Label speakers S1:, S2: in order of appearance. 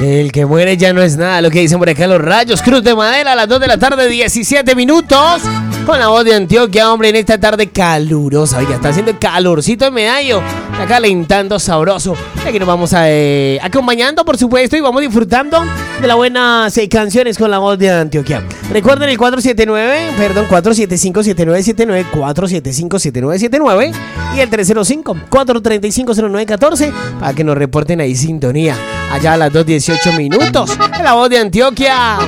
S1: El que muere ya no es nada, lo que dicen por acá los Rayos Cruz de Madera a las 2 de la tarde, 17 minutos. Con la voz de Antioquia, hombre, en esta tarde calurosa. Oiga, está haciendo calorcito en Medallo. Está calentando sabroso. Aquí nos vamos acompañando, por supuesto, y vamos disfrutando de las buenas canciones con la voz de Antioquia. Recuerden el 475-7979, 475-7979 y el 305-435-0914 para que nos reporten ahí sintonía. Allá a las 2:18 minutos. La voz de Antioquia.